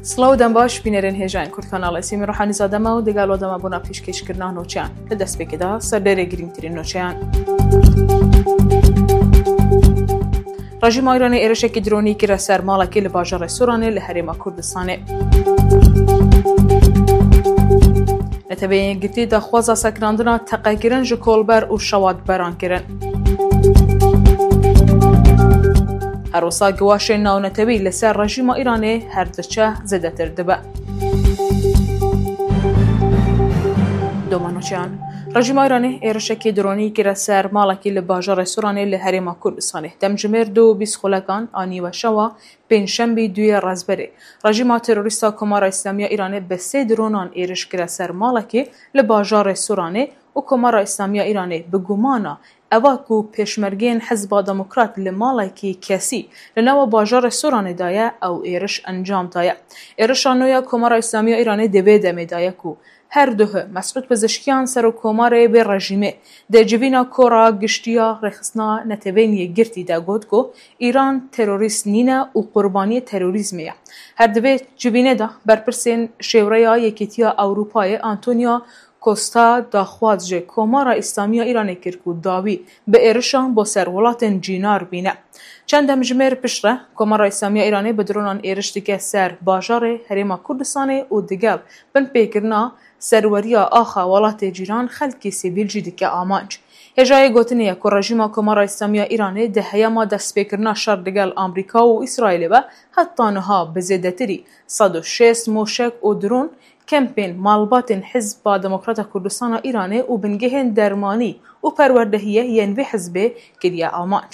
سڵاو دەم باش بینەرێن هێژان کورد کاناڵی سیمی ڕەحانی زادەمە و دەگەڵ وەدەمە بوونا پێشکەشکردنا نۆچیان لە دەستپێکدا سەردەرێ گرنگترین نۆچیان. ڕژیما ئیرانی ئێرشێکی درۆنی کرە سەر ماڵێکی لە باژارە سۆرانێ لە هەرێما کوردستانێ. نەتەوەیەن گرتی داخوازا سەکراندنا تەقەکردن ji کۆڵبەر û şewatberankirin. هەروەسا گەواشên ناونەتەوی لەسەر ڕژیما ئیرانê هەردەچە زەدەتر دەبە. دۆمانۆچیان ڕژیما ئیرانê ئێرشێکی درۆنی کرە سەر ماڵێکی لە باژارە سۆرانê li herêma Kurdistanê demjimêr 22 xulekan a nîveşewa pênşembî duyê rezberê. Rejîma terorîsta Komara İslamiya Îranê bi 3 dronan êriş kire ser malekê li bajarê Soranê û Komara İslamiya Îranê bi gumana ewa ku pêşmergeyên Hizba Demokrat li malekî kesî li nava bajarê Soranê daye ew êriş encam daye. Êrişa nû ya Komara İslamiya Îranê di vê demê daye ku her duhu Mesud Pezeshkiyan Serokkomarê bê rejîmê dê civîna kora giştiya rêxistina netewêniyê girtî de got ku Îran terorîst nîne û qurbaniyê terorîzmê ye. Her divê civînê de berpirsên şêwreya Yekîtiya Ewropayê Antonio Costa daxwaz ji Komara İslamiya Îranê kir ku dawî bi êrişan bo ser welatên cînar bîne. Çend demjimêr pişt re Komara İslamiya Îranê bi dronan êriş dike ser bajarê Herêma Kurdistanê û digel bin pêkirina serweriya axa welatê cîran xelkê sivîl jî dike amanc. Hêjayê gotinê ye ku rejîma Komara İslamiya Îranê di heyema destpêkirina şer digel Amerîka û İsraîlê ve heta niha bi zêdetirî 106 moşek û dron kempên malbatên Hizba Demokrata Kurdistana Îranê û bingehên dermanî û perwerdehiyê yên vê hizbê kiriye amanc.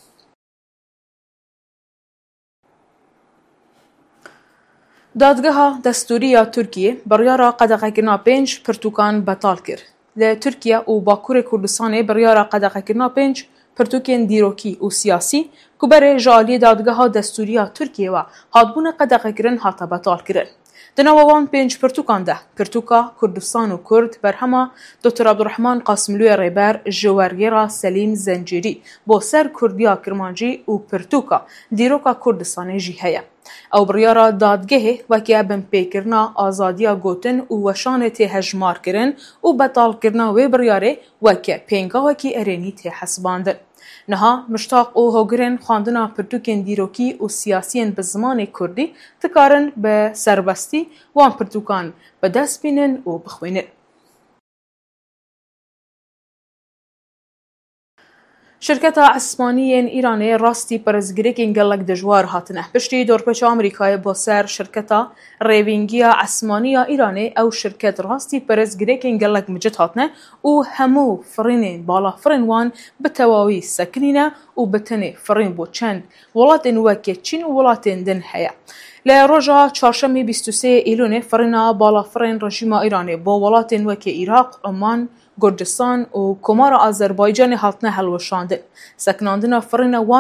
Dadgeha Destûrî ya Tirkiyê biryara qedeqekirina 5 pirtûkan betal kir. Li Tirkiye û Bakurê Kurdistanê biryara qedeqekirina 5 pirtûkên dîrokî û siyasî ku berê ji aliyê Dadgeha Destûrî ya Tirkiye ve hatbûna qedeqekirin hate betal kirin. Di nava wan 5 pirtûkan de Pirtûka Kurdistan û Kurd berhema Dr. Abdurrahman Qasımlûyê rêber ji wergêra Selîm Zencîrî bo ser Kurdiya Kirmancî û Pirtûka Dîroka Kurdistanê jî heye. Ew biryara dadgehê weke bin pêkirina azadiya gotin û weşanê tê hejmar kirin û betalkirina wê biryarê weke pêngavekî erênî tê hesibandin. Niha miştaq û hogirên xwandina pirtûkên dîrokî û siyasiyên bi zimanê Kurdî dikarin bi serbestî wan pirtûkan bi dest bînin û bixwînin. Şirketa Esmaniyên Îranê rastî perezgirêkên gelek dijwar hatine. Piştî dorpêça Amerîkayê bo ser şirketa Rêvîngiya Esmaniya Îranê ew şirket rastî perezgirêkên gelek micit hatine û hemû firînên balafirên wan bi tewawî sekinîne û bi tenê firîn bo çend welatên weke Çîn û welatên din heye. Li roja çarşemê 23 Îlûnê firîna balafirên rejîma Îranê bo welatên weke Iraq, Oman, Gurcistan û Komara Azerbaycanê hatine helweşandin. Sekinandina firîna wan